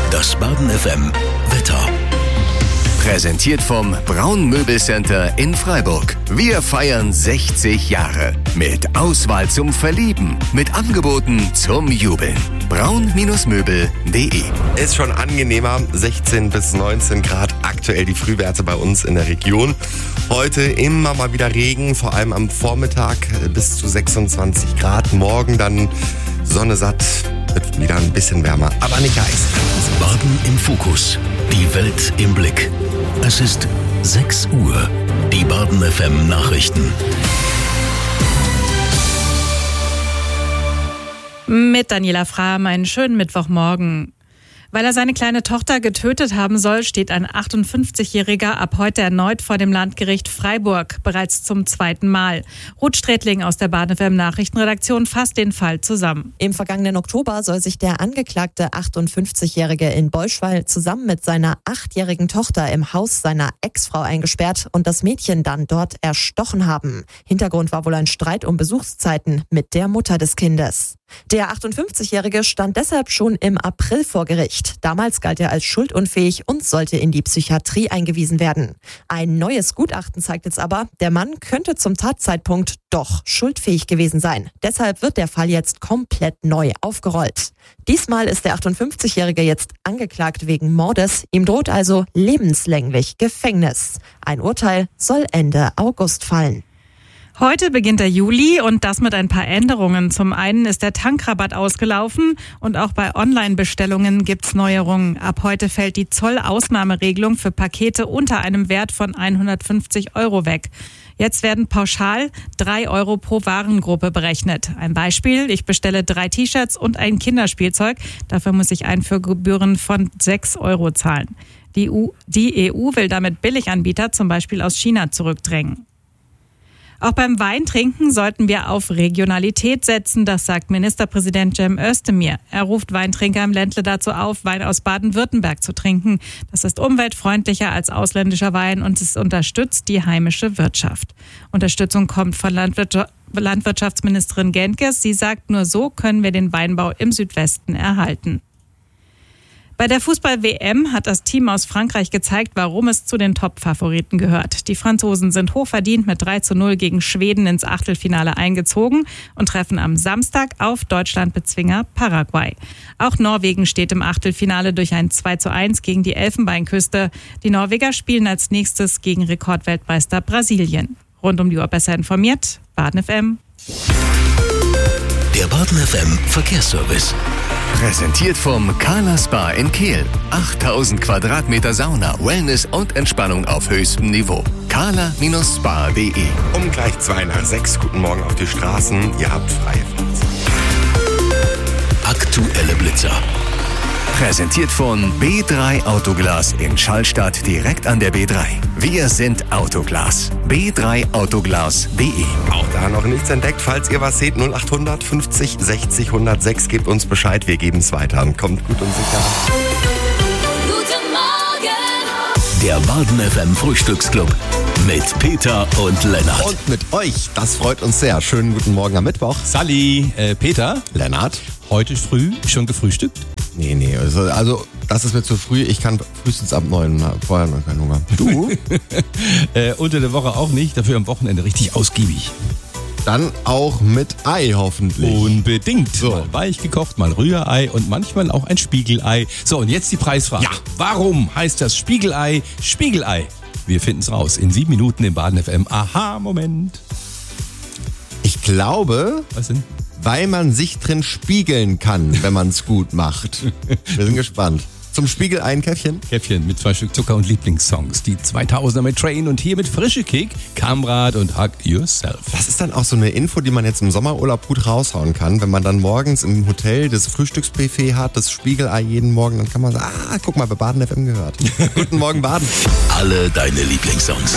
Das Baden FM Wetter. Präsentiert vom Braun Möbelcenter in Freiburg. Wir feiern 60 Jahre. Mit Auswahl zum Verlieben. Mit Angeboten zum Jubeln. braun-möbel.de. Ist schon angenehmer, 16 bis 19 Grad aktuell die Frühwerte bei uns in der Region. Heute immer mal wieder Regen, vor allem am Vormittag bis zu 26 Grad. Morgen dann Sonne satt, wird wieder ein bisschen wärmer, aber nicht heiß. Baden im Fokus. Die Welt im Blick. Es ist 6 Uhr. Die Baden FM Nachrichten. Mit Daniela Frahm einen schönen Mittwochmorgen. Weil er seine kleine Tochter getötet haben soll, steht ein 58-Jähriger ab heute erneut vor dem Landgericht Freiburg, bereits zum 2. Mal. Ruth Strätling aus der Baden FM Nachrichtenredaktion fasst den Fall zusammen. Im vergangenen Oktober soll sich der angeklagte 58-Jährige in Beuschwall zusammen mit seiner 8-jährigen Tochter im Haus seiner Ex-Frau eingesperrt und das Mädchen dann dort erstochen haben. Hintergrund war wohl ein Streit um Besuchszeiten mit der Mutter des Kindes. Der 58-Jährige stand deshalb schon im April vor Gericht. Damals galt er als schuldunfähig und sollte in die Psychiatrie eingewiesen werden. Ein neues Gutachten zeigt jetzt aber, der Mann könnte zum Tatzeitpunkt doch schuldfähig gewesen sein. Deshalb wird der Fall jetzt komplett neu aufgerollt. Diesmal ist der 58-Jährige jetzt angeklagt wegen Mordes. Ihm droht also lebenslänglich Gefängnis. Ein Urteil soll Ende August fallen. Heute beginnt der Juli und das mit ein paar Änderungen. Zum einen ist der Tankrabatt ausgelaufen und auch bei Online-Bestellungen gibt's Neuerungen. Ab heute fällt die Zollausnahmeregelung für Pakete unter einem Wert von 150 € weg. Jetzt werden pauschal 3 € pro Warengruppe berechnet. Ein Beispiel, ich bestelle 3 T-Shirts und ein Kinderspielzeug. Dafür muss ich Einfuhrgebühren von 6 € zahlen. Die EU will damit Billiganbieter, zum Beispiel aus China, zurückdrängen. Auch beim Weintrinken sollten wir auf Regionalität setzen, das sagt Ministerpräsident Cem Özdemir. Er ruft Weintrinker im Ländle dazu auf, Wein aus Baden-Württemberg zu trinken. Das ist umweltfreundlicher als ausländischer Wein und es unterstützt die heimische Wirtschaft. Unterstützung kommt von Landwirtschaftsministerin Genkes. Sie sagt, nur so können wir den Weinbau im Südwesten erhalten. Bei der Fußball-WM hat das Team aus Frankreich gezeigt, warum es zu den Top-Favoriten gehört. Die Franzosen sind hochverdient mit 3:0 gegen Schweden ins Achtelfinale eingezogen und treffen am Samstag auf Deutschland-Bezwinger Paraguay. Auch Norwegen steht im Achtelfinale durch ein 2:1 gegen die Elfenbeinküste. Die Norweger spielen als nächstes gegen Rekordweltmeister Brasilien. Rund um die Uhr besser informiert, Baden FM. Der Baden FM Verkehrsservice. Präsentiert vom Carla Spa in Kehl. 8000 Quadratmeter Sauna, Wellness und Entspannung auf höchstem Niveau. carla-spa.de. Um gleich 5:02. Guten Morgen auf die Straßen. Ihr habt freie Fahrt. Aktuelle Blitzer. Präsentiert von B3 Autoglas in Schallstadt direkt an der B3. Wir sind Autoglas. b3autoglas.de. Auch da noch nichts entdeckt. Falls ihr was seht, 0800 50 60 106, gebt uns Bescheid. Wir geben es weiter. Kommt gut und sicher. Guten Morgen! Der Baden FM Frühstücksclub mit Peter und Lennart. Und mit euch. Das freut uns sehr. Schönen guten Morgen am Mittwoch. Sally, Peter, Lennart. heute früh schon gefrühstückt? Nee. Also das ist mir zu früh. Ich kann frühestens ab 9. Vorher noch keinen Hunger. Du? Unter der Woche auch nicht, dafür am Wochenende richtig ausgiebig. Dann auch mit Ei hoffentlich. Unbedingt. So. Mal weich gekocht, mal Rührei und manchmal auch ein Spiegelei. So, und jetzt die Preisfrage. Ja. Warum heißt das Spiegelei Spiegelei? Wir finden's raus in 7 Minuten im Baden FM. Aha-Moment. Ich glaube, Was denn? weil man sich drin spiegeln kann, wenn man es gut macht. Wir sind gespannt. Zum Spiegelei ein Käffchen. Käffchen mit 2 Stück Zucker und Lieblingssongs. Die 2000er mit Train und hier mit Frische Kick, Kamrad und Hug Yourself. Das ist dann auch so eine Info, die man jetzt im Sommerurlaub gut raushauen kann. Wenn man dann morgens im Hotel das Frühstücksbuffet hat, das Spiegelei jeden Morgen, dann kann man sagen, guck mal, bei Baden FM gehört. Guten Morgen, Baden. Alle deine Lieblingssongs.